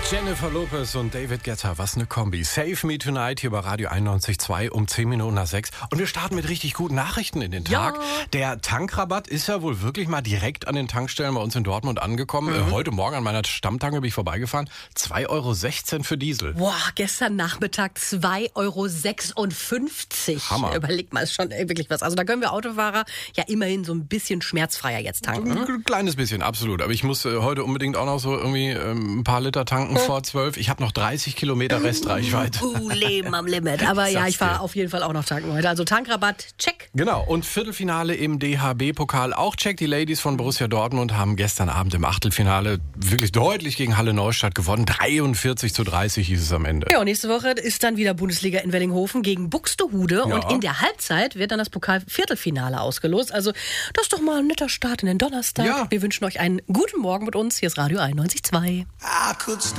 Jennifer Lopez und David Guetta, was eine Kombi. Save Me Tonight hier bei Radio 91.2 um 10 Minuten nach 6. Und wir starten mit richtig guten Nachrichten in den Tag. Ja. Der Tankrabatt ist ja wohl wirklich mal direkt an den Tankstellen bei uns in Dortmund angekommen. Heute Morgen an meiner Stammtanke bin ich vorbeigefahren. 2,16 € für Diesel. Boah, gestern Nachmittag 2,56 €. Hammer. Überlegt mal, ist schon wirklich was. Also da können wir Autofahrer ja immerhin so ein bisschen schmerzfreier jetzt tanken. Ein kleines bisschen, absolut. Aber ich muss heute unbedingt auch noch so irgendwie ein paar Liter tanken vor 12. Ich habe noch 30 Kilometer Restreichweite. Leben am Limit. Aber ja, Sag's ich fahre dir. auf jeden Fall auch noch tanken heute. Also Tankrabatt, check. Genau, und Viertelfinale im DHB-Pokal auch check. Die Ladies von Borussia Dortmund haben gestern Abend im Achtelfinale wirklich deutlich gegen Halle Neustadt gewonnen. 43:30 hieß es am Ende. Ja, und nächste Woche ist dann wieder Bundesliga in Wellinghofen gegen Buxtehude. Ja. Und in der Halbzeit wird dann das Pokal-Viertelfinale ausgelost. Also das ist doch mal ein netter Start in den Donnerstag. Ja. Wir wünschen euch einen guten Morgen mit uns. Hier ist Radio 91.2.